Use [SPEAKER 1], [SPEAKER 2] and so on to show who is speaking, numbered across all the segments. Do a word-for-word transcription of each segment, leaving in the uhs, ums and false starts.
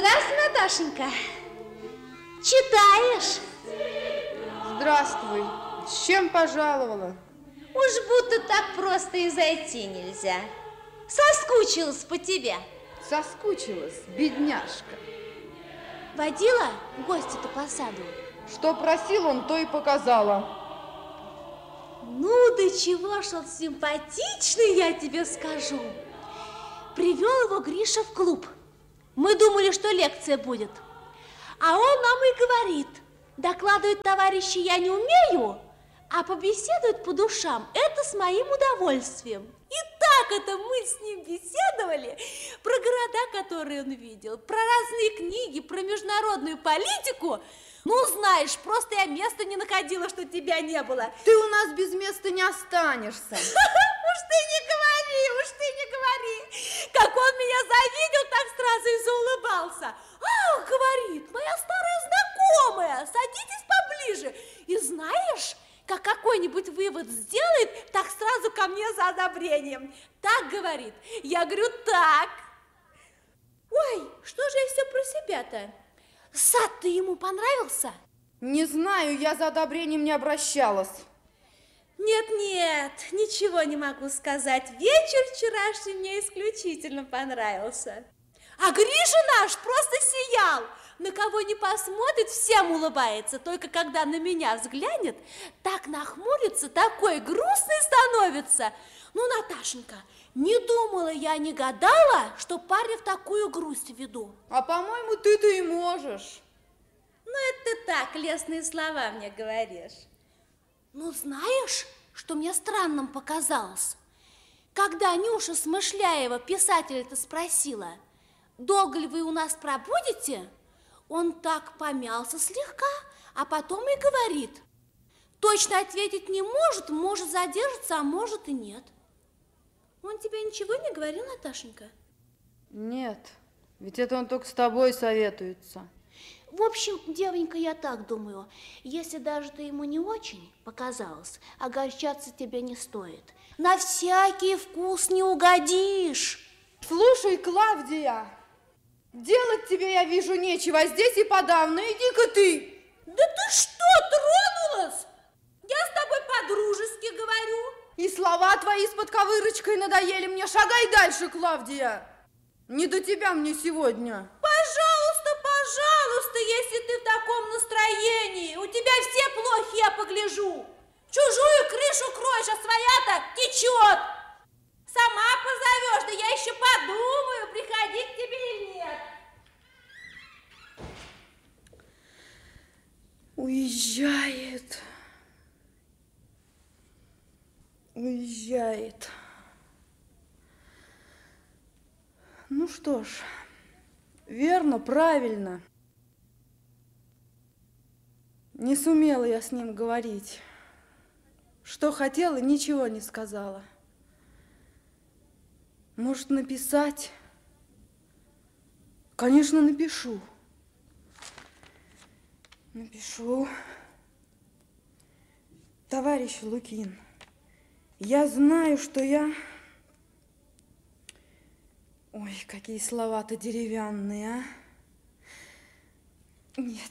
[SPEAKER 1] Здравствуй, Наташенька. Читаешь?
[SPEAKER 2] Здравствуй. С чем пожаловала?
[SPEAKER 1] Уж будто так просто и зайти нельзя. Соскучилась по тебе.
[SPEAKER 2] Соскучилась, бедняжка.
[SPEAKER 1] Водила в гости-то по саду?
[SPEAKER 2] Что просил он, то и показала.
[SPEAKER 1] Ну, да чего ж он симпатичный, я тебе скажу. Привел его Гриша в клуб. Мы думали, что лекция будет. А он нам и говорит: докладывать, товарищи, я не умею, а побеседовать по душам – это с моим удовольствием. И так это мы с ним беседовали про города, которые он видел, про разные книги, про международную политику. Ну, знаешь, просто я места не находила, что тебя не было.
[SPEAKER 2] Ты у нас без места не останешься.
[SPEAKER 1] Уж ты не говори, уж ты не говори. Как он меня завидел, так сразу и заулыбался. Ах, говорит, моя старая знакомая, садитесь поближе. И знаешь, как какой-нибудь вывод сделает, так сразу ко мне за одобрением. Так говорит. Я говорю, так. Ой, что же я все про себя-то? Сад-то ему понравился?
[SPEAKER 2] Не знаю, я за одобрением не обращалась.
[SPEAKER 1] Нет-нет, ничего не могу сказать. Вечер вчерашний мне исключительно понравился. А Гриша наш просто сиял. На кого не посмотрит, всем улыбается. Только когда на меня взглянет, так нахмурится, такой грустный становится. Ну, Наташенька, не думала я, не гадала, что парня в такую грусть веду.
[SPEAKER 2] А по-моему, ты-то и можешь.
[SPEAKER 1] Ну, это ты так, лестные слова мне говоришь. Ну, знаешь, что мне странным показалось? Когда Нюша Смышляева, писателя-то, спросила: долго ли вы у нас пробудете? Он так помялся слегка, а потом и говорит: точно ответить не может, может задержится, а может и нет. Он тебе ничего не говорил, Наташенька?
[SPEAKER 2] Нет, ведь это он только с тобой советуется.
[SPEAKER 1] В общем, девонька, я так думаю, если даже ты ему не очень показалось, огорчаться тебе не стоит. На всякий вкус не угодишь.
[SPEAKER 2] Слушай, Клавдия, делать тебе, я вижу, нечего, а здесь и подавно. Иди-ка ты.
[SPEAKER 1] Да ты что, тронулась? Я с тобой по-дружески говорю.
[SPEAKER 2] И слова твои с подковырочкой надоели мне. Шагай дальше, Клавдия. Не до тебя мне сегодня.
[SPEAKER 1] Пожалуйста, пожалуйста, если ты в таком настроении. У тебя все плохи, я погляжу. Чужую крышу кроешь, а своя-то течет. Сама позовешь, да я еще подумаю, приходить к тебе или нет.
[SPEAKER 2] Уезжает. Уезжает. Ну что ж, верно, правильно. Не сумела я с ним говорить. Что хотела, ничего не сказала. Может, написать? Конечно, напишу. Напишу. Товарищ Лукин, я знаю, что я... Ой, какие слова-то деревянные, а? Нет.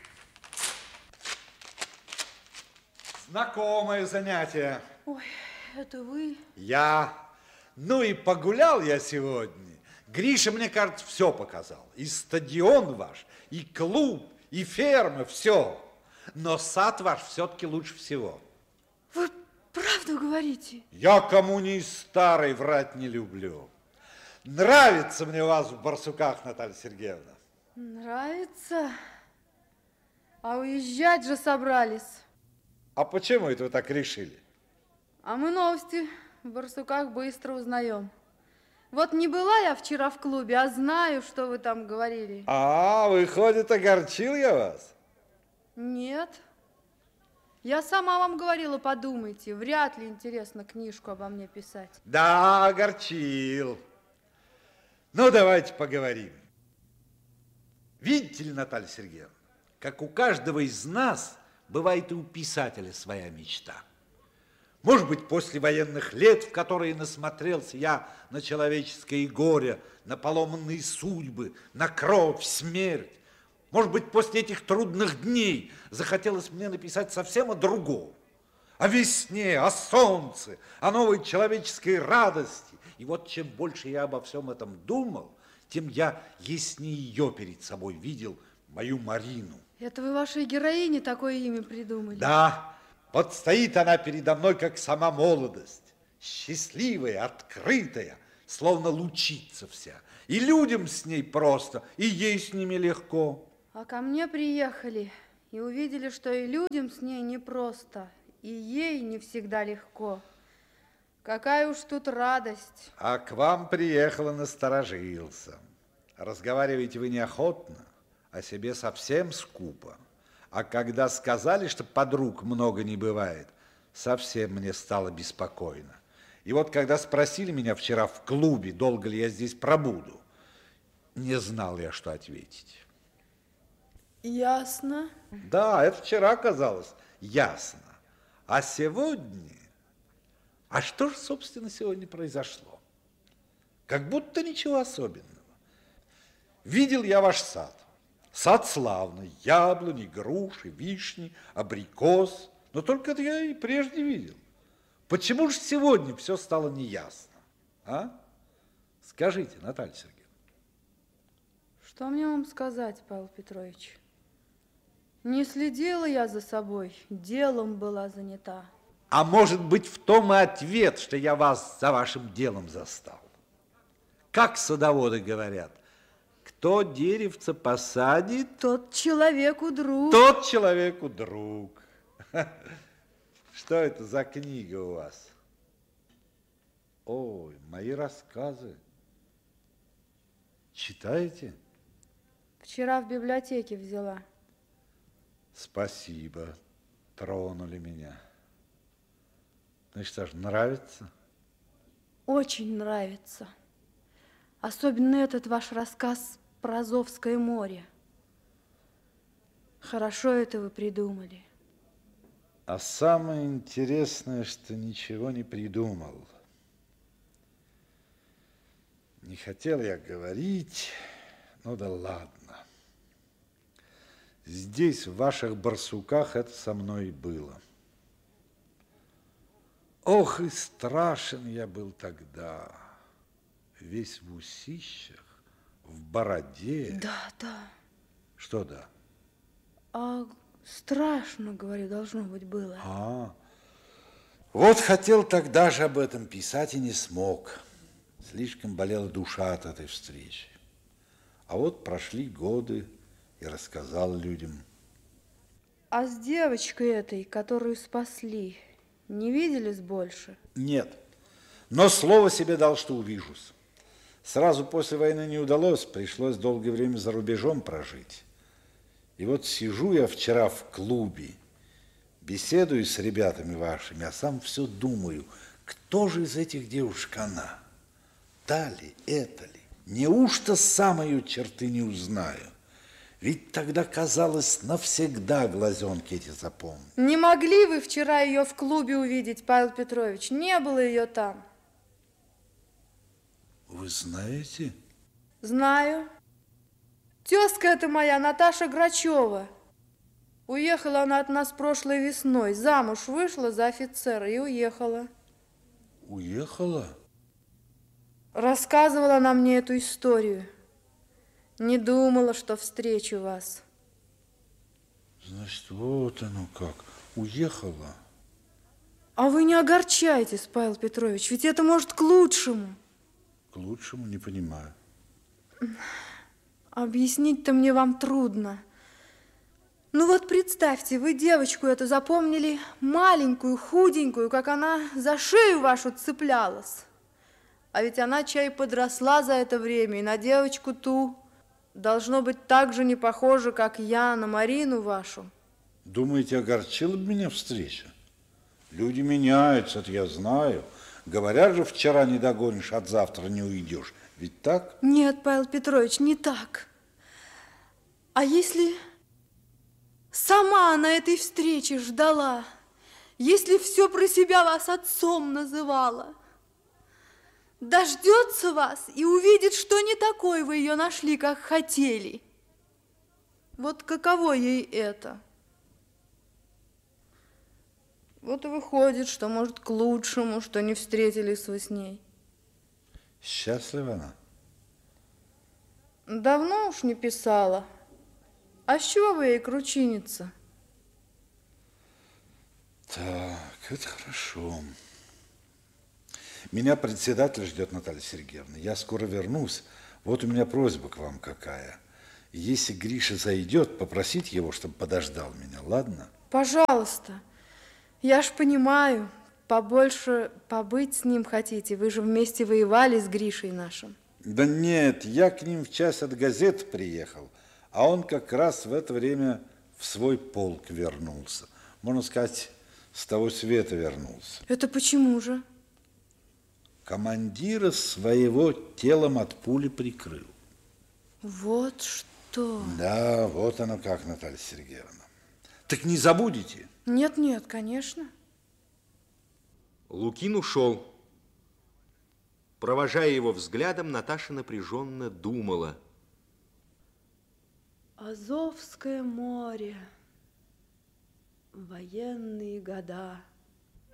[SPEAKER 3] Знакомое занятие.
[SPEAKER 2] Ой, это вы?
[SPEAKER 3] Я. Ну и погулял я сегодня. Гриша, мне кажется, все показал. И стадион ваш, и клуб, и ферма, все. Но сад ваш все-таки лучше всего.
[SPEAKER 2] Вы правду говорите?
[SPEAKER 3] Я коммунист старый, врать не люблю. Нравится мне у вас в Барсуках, Наталья Сергеевна.
[SPEAKER 2] Нравится? А уезжать же собрались.
[SPEAKER 3] А почему это вы так решили?
[SPEAKER 2] А мы новости в Барсуках быстро узнаем. Вот не была я вчера в клубе, а знаю, что вы там говорили.
[SPEAKER 3] А, выходит, огорчил я вас?
[SPEAKER 2] Нет. Я сама вам говорила, подумайте, вряд ли интересно книжку обо мне писать.
[SPEAKER 3] Да, огорчил. Ну, давайте поговорим. Видите ли, Наталья Сергеевна, как у каждого из нас бывает и у писателя своя мечта. Может быть, после военных лет, в которые насмотрелся я на человеческое горе, на поломанные судьбы, на кровь, смерть. Может быть, после этих трудных дней захотелось мне написать совсем о другом. О весне, о солнце, о новой человеческой радости. И вот чем больше я обо всем этом думал, тем я яснее ее перед собой видел, мою Марину.
[SPEAKER 2] Это вы вашей героине такое имя придумали?
[SPEAKER 3] Да, вот стоит она передо мной, как сама молодость, счастливая, открытая, словно лучится вся. И людям с ней просто, и ей с ними легко.
[SPEAKER 2] А ко мне приехали и увидели, что и людям с ней непросто, и ей не всегда легко. Какая уж тут радость.
[SPEAKER 3] А к вам приехал и насторожился. Разговариваете вы неохотно, о себе совсем скупо. А когда сказали, что подруг много не бывает, совсем мне стало беспокойно. И вот когда спросили меня вчера в клубе, долго ли я здесь пробуду, не знал я, что ответить.
[SPEAKER 2] Ясно.
[SPEAKER 3] Да, это вчера казалось ясно. А сегодня... А что же, собственно, сегодня произошло? Как будто ничего особенного. Видел я ваш сад. Сад славный, яблони, груши, вишни, абрикос. Но только это я и прежде видел. Почему же сегодня все стало неясно? А? Скажите, Наталья Сергеевна.
[SPEAKER 2] Что мне вам сказать, Павел Петрович? Не следила я за собой, делом была занята.
[SPEAKER 3] А может быть, в том и ответ, что я вас за вашим делом застал. Как садоводы говорят, кто деревце посадит,
[SPEAKER 2] тот человеку друг.
[SPEAKER 3] Тот человеку друг. Что это за книга у вас? Ой, мои рассказы. Читаете?
[SPEAKER 2] Вчера в библиотеке взяла.
[SPEAKER 3] Спасибо, тронули меня. Ну что ж, нравится?
[SPEAKER 2] Очень нравится. Особенно этот ваш рассказ про Азовское море. Хорошо это вы придумали.
[SPEAKER 3] А самое интересное, что ничего не придумал. Не хотел я говорить, ну да ладно. Здесь, в ваших барсуках, это со мной и было. Ох, и страшен я был тогда, весь в усищах, в бороде.
[SPEAKER 2] Да, да.
[SPEAKER 3] Что да?
[SPEAKER 2] А страшно, говорю, должно быть было.
[SPEAKER 3] А, вот хотел тогда же об этом писать и не смог. Слишком болела душа от этой встречи. А вот прошли годы, и рассказал людям.
[SPEAKER 2] А с девочкой этой, которую спасли, не виделись больше?
[SPEAKER 3] Нет, но слово себе дал, что увижусь. Сразу после войны не удалось, пришлось долгое время за рубежом прожить. И вот сижу я вчера в клубе, беседую с ребятами вашими, а сам все думаю, кто же из этих девушек она? Та ли, это ли? Неужто сам ее черты не узнаю? Ведь тогда, казалось, навсегда глазенки эти запомню.
[SPEAKER 2] Не могли вы вчера ее в клубе увидеть, Павел Петрович? Не было ее там.
[SPEAKER 3] Вы знаете?
[SPEAKER 2] Знаю. Тезка это моя, Наташа Грачева. Уехала она от нас прошлой весной. Замуж вышла за офицера и уехала.
[SPEAKER 3] Уехала?
[SPEAKER 2] Рассказывала она мне эту историю. Не думала, что встречу вас.
[SPEAKER 3] Значит, вот оно как. Уехала.
[SPEAKER 2] А вы не огорчайтесь, Павел Петрович, ведь это может к лучшему.
[SPEAKER 3] К лучшему не понимаю.
[SPEAKER 2] Объяснить-то мне вам трудно. Ну вот представьте, вы девочку эту запомнили маленькую, худенькую, как она за шею вашу цеплялась. А ведь она, чай, подросла за это время, и на девочку ту должно быть так же не похоже, как я на Марину вашу.
[SPEAKER 3] Думаете, огорчила бы меня встреча? Люди меняются, это я знаю. Говорят же, вчера не догонишь, от завтра не уйдешь. Ведь так?
[SPEAKER 2] Нет, Павел Петрович, не так. А если сама на этой встрече ждала, если все про себя вас отцом называла? Дождется вас и увидит, что не такой вы ее нашли, как хотели. Вот каково ей это? Вот и выходит, что, может, к лучшему, что не встретились вы с ней.
[SPEAKER 3] Счастлива она?
[SPEAKER 2] Давно уж не писала. А с чего вы ей кручиниться?
[SPEAKER 3] Так, это хорошо. Меня председатель ждет, Наталья Сергеевна. Я скоро вернусь. Вот у меня просьба к вам какая. Если Гриша зайдет, попросить его, чтобы подождал меня, ладно?
[SPEAKER 2] Пожалуйста. Я ж понимаю, побольше побыть с ним хотите. Вы же вместе воевали с Гришей нашим.
[SPEAKER 3] Да нет, я к ним в час от газеты приехал, а он как раз в это время в свой полк вернулся. Можно сказать, с того света вернулся.
[SPEAKER 2] Это почему же?
[SPEAKER 3] Командира своего телом от пули прикрыл.
[SPEAKER 2] Вот что.
[SPEAKER 3] Да, вот оно как, Наталья Сергеевна. Так не забудете?
[SPEAKER 2] Нет, нет, конечно.
[SPEAKER 4] Лукин ушел. Провожая его взглядом, Наташа напряженно думала.
[SPEAKER 2] Азовское море, военные года.